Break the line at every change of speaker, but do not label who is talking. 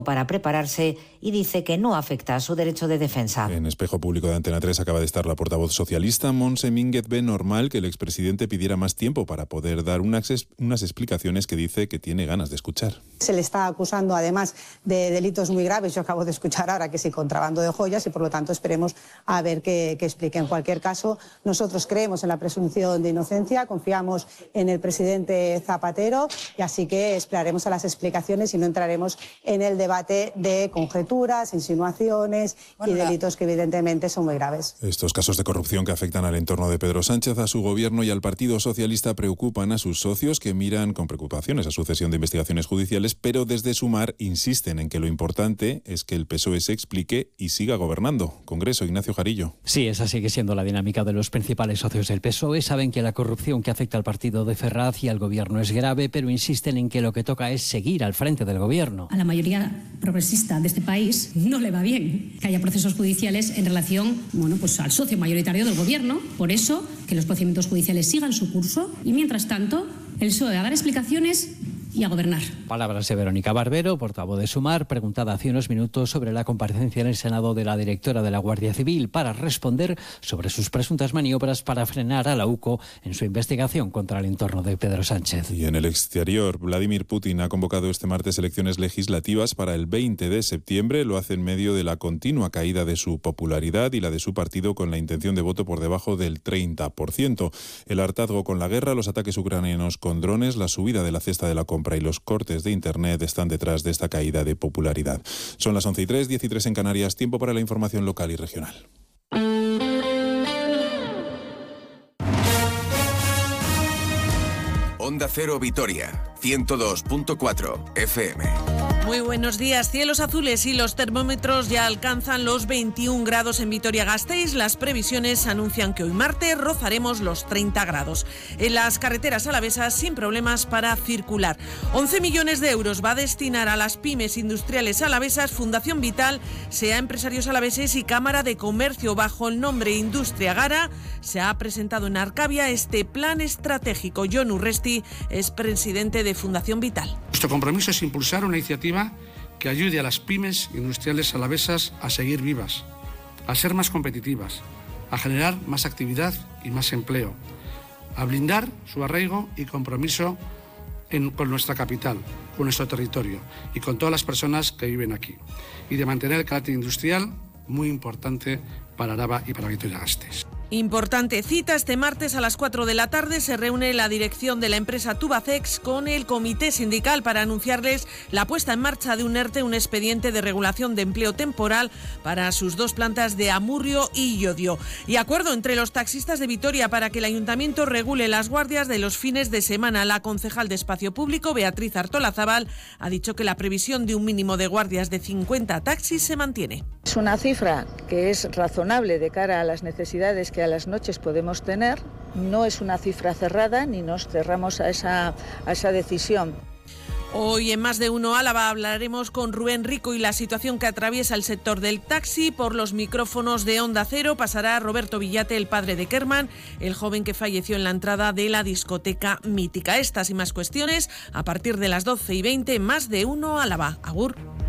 para prepararse y dice que no afecta a su derecho de defensa.
En Espejo Público de Antena 3 acaba de estar la portavoz socialista. Montse Mínguez ve normal que el expresidente pidiera más tiempo para poder dar unas explicaciones que dice que tiene ganas de escuchar.
Se le está acusando además de delitos muy graves. Yo acabo de escuchar ahora que sí, contrabando de joyas, y por lo tanto esperemos a ver qué explique. En cualquier caso, nosotros creemos en la presunción de inocencia, confiamos en el presidente Zapatero, y así que esperaremos a las explicaciones y no entraremos en el debate de conjeturas, insinuaciones y delitos que evidentemente son muy graves.
Estos casos de corrupción que afectan al entorno de Pedro Sánchez, a su gobierno y al Partido Socialista preocupan a sus socios, que miran con preocupación esa sucesión de investigaciones judiciales, pero desde Sumar insisten en que lo importante es que el PSOE se explique y siga gobernando. Congreso, Ignacio Jarillo.
Sí, esa sigue siendo la dinámica de los principales socios del PSOE. Saben que la corrupción que afecta al partido de Ferraz y al gobierno es grave, pero insisten en que lo que toca es seguir al frente del gobierno.
A la mayoría progresista de este país no le va bien que haya procesos judiciales en relación, pues al socio mayoritario del gobierno. Por eso, que los procedimientos judiciales sigan su curso y, mientras tanto, el PSOE a dar explicaciones y a gobernar.
Palabras de Verónica Barbero, portavoz de Sumar, preguntada hace unos minutos sobre la comparecencia en el Senado de la directora de la Guardia Civil para responder sobre sus presuntas maniobras para frenar a la UCO en su investigación contra el entorno de Pedro Sánchez.
Y en el exterior, Vladimir Putin ha convocado este martes elecciones legislativas para el 20 de septiembre. Lo hace en medio de la continua caída de su popularidad y la de su partido, con la intención de voto por debajo del 30%. El hartazgo con la guerra, los ataques ucranianos con drones, la subida de la cesta de la compra y los cortes de Internet están detrás de esta caída de popularidad. Son las 11:03, 10:03 en Canarias. Tiempo para la información local y regional.
Onda Cero Vitoria, 102.4 FM.
Muy buenos días. Cielos azules y los termómetros ya alcanzan los 21 grados en Vitoria-Gasteiz. Las previsiones anuncian que hoy martes rozaremos los 30 grados. En las carreteras alavesas sin problemas para circular. 11 millones de euros va a destinar a las pymes industriales alavesas Fundación Vital, SEA Empresarios Alaveses y Cámara de Comercio. Bajo el nombre Industria Gara se ha presentado en Arcavia este plan estratégico. Jon Urresti es presidente de Fundación Vital.
Nuestro compromiso es impulsar una iniciativa que ayude a las pymes industriales alavesas a seguir vivas, a ser más competitivas, a generar más actividad y más empleo, a blindar su arraigo y compromiso con nuestra capital, con nuestro territorio y con todas las personas que viven aquí, y de mantener el carácter industrial muy importante para Araba y para Vitoria-Gasteiz.
Importante cita, este martes a las 4 de la tarde se reúne la dirección de la empresa Tubacex con el comité sindical para anunciarles la puesta en marcha de un ERTE, un expediente de regulación de empleo temporal para sus dos plantas de Amurrio y Llodio. Y acuerdo entre los taxistas de Vitoria para que el ayuntamiento regule las guardias de los fines de semana. La concejal de Espacio Público, Beatriz Artolazabal, ha dicho que la previsión de un mínimo de guardias de 50 taxis se mantiene.
Es una cifra que es razonable de cara a las necesidades que a las noches podemos tener. No es una cifra cerrada ni nos cerramos a esa decisión.
Hoy en Más de Uno Álava hablaremos con Rubén Rico y la situación que atraviesa el sector del taxi. Por los micrófonos de Onda Cero pasará Roberto Villate, el padre de Kerman, el joven que falleció en la entrada de la discoteca mítica. Estas y más cuestiones a partir de las 12:20, Más de Uno Álava. Agur.